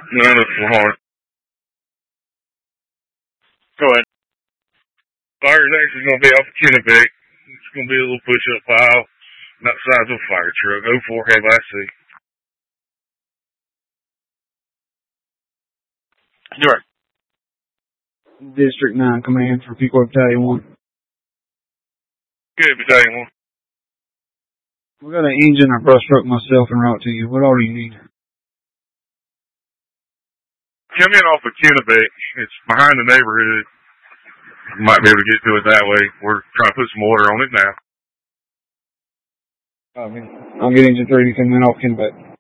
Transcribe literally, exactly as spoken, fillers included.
No, that's hard. Go ahead. Fire's actually going to be off of Kennebec. It's going to be a little push-up pile. Not the size of a fire truck. oh four have I see. You're right. District nine Command for Pequot Battalion one. Good, Battalion one. We got an engine or brush truck myself en route to you. What all do you need? Come in off of Kennebec. It's behind the neighborhood. Might be able to get to it that way. We're trying to put some water on it now. Okay. I'll get engine three to come in off Kennebec.